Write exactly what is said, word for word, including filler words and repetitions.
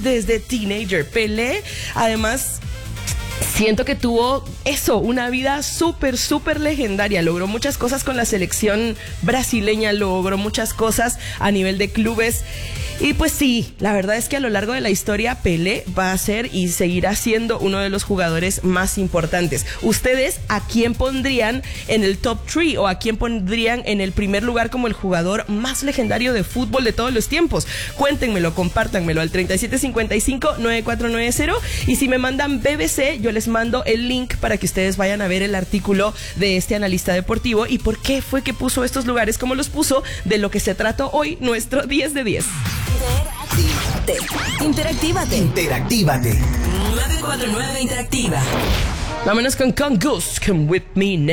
desde teenager. Pelé, además, siento que tuvo eso, una vida súper, súper legendaria. Logró muchas cosas con la selección brasileña, logró muchas cosas a nivel de clubes. Y pues sí, la verdad es que a lo largo de la historia Pelé va a ser y seguirá siendo uno de los jugadores más importantes. ¿Ustedes a quién pondrían en el top tres o a quién pondrían en el primer lugar como el jugador más legendario de fútbol de todos los tiempos? Cuéntenmelo, compártanmelo al treinta y siete cincuenta y cinco, noventa y cuatro noventa, y si me mandan B B C, yo les mando el link para que ustedes vayan a ver el artículo de este analista deportivo y por qué fue que puso estos lugares como los puso, de lo que se trató hoy nuestro diez de diez. Interactívate. Interactívate. nueve cuatro nueve Interactiva. Vámonos con Con Goose, Come With Me Now.